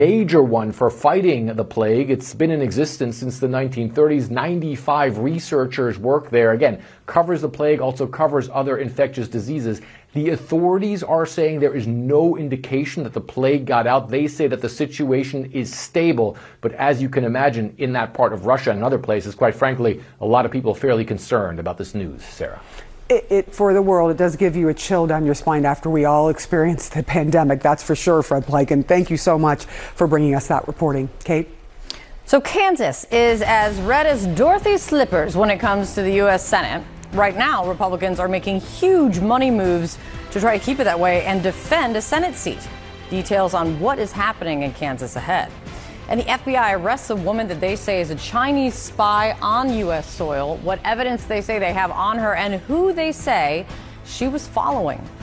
major one for fighting the plague. It's been in existence since the 1930s. 95 researchers work there. Again, covers the plague, also covers other infectious diseases. The authorities are saying there is no indication that the plague got out. They say that the situation is stable. But as you can imagine, in that part of Russia and other places, quite frankly, a lot of people are fairly concerned about this news. Sarah. For the world, it does give you a chill down your spine after we all experienced the pandemic. That's for sure, Fred Pleitgen. Thank you so much for bringing us that reporting. Kate? So Kansas is as red as Dorothy's slippers when it comes to the U.S. Senate. Right now, Republicans are making huge money moves to try to keep it that way and defend a Senate seat. Details on what is happening in Kansas ahead. And the FBI arrests a woman that they say is a Chinese spy on U.S. soil, what evidence they say they have on her, and who they say she was following.